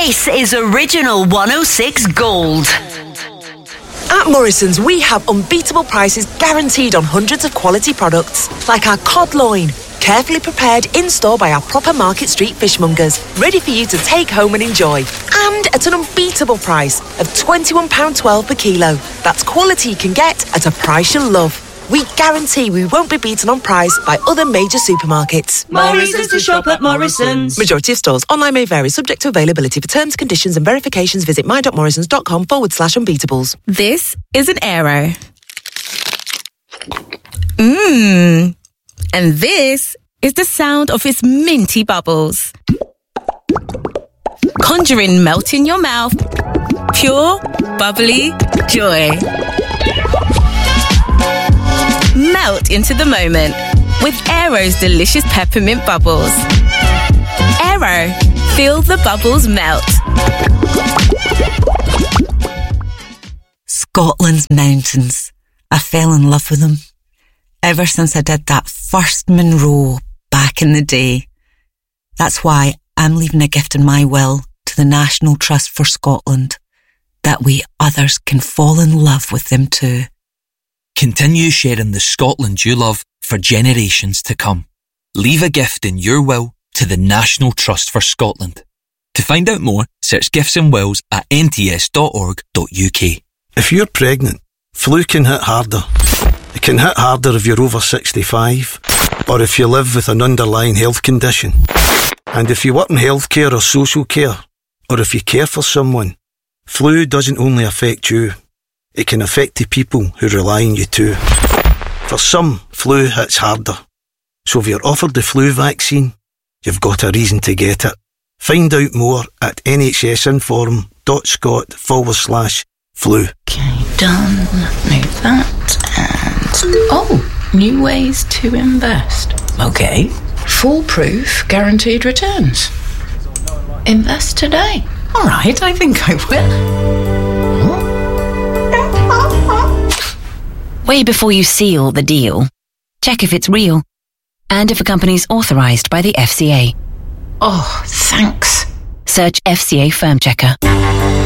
This is Original 106 Gold. At Morrison's, we have unbeatable prices guaranteed on hundreds of quality products, like our cod loin, carefully prepared in-store by our proper Market Street fishmongers, ready for you to take home and enjoy. And at an unbeatable price of £21.12 per kilo. That's quality you can get at a price you'll love. We guarantee we won't be beaten on price by other major supermarkets. Morrison's to shop at Morrison's. Majority of stores. Online may vary, subject to availability. For terms, conditions and verifications, visit my.morrisons.com/unbeatables. This is an Aero. And this is the sound of its minty bubbles. Conjuring melt in your mouth. Pure, bubbly joy. Melt into the moment with Aero's delicious peppermint bubbles. Aero, feel the bubbles melt. Scotland's mountains. I fell in love with them. Ever since I did that first Munro back in the day. That's why I'm leaving a gift in my will to the National Trust for Scotland, that we others can fall in love with them too. Continue sharing the Scotland you love for generations to come. Leave a gift in your will to the National Trust for Scotland. To find out more, search Gifts and Wills at nts.org.uk. If you're pregnant, flu can hit harder. It can hit harder if you're over 65 or if you live with an underlying health condition. And if you work in healthcare or social care, or if you care for someone, flu doesn't only affect you. It can affect the people who rely on you too. For some, flu hits harder. So if you're offered the flu vaccine, you've got a reason to get it. Find out more at nhsinform.scot/flu. Okay, done. Move that. And... new ways to invest. Okay. Foolproof guaranteed returns. Invest today. All right, I think I will. Way before you seal the deal, check if it's real and if a company's authorised by the FCA. Oh, thanks. Search FCA Firm Checker.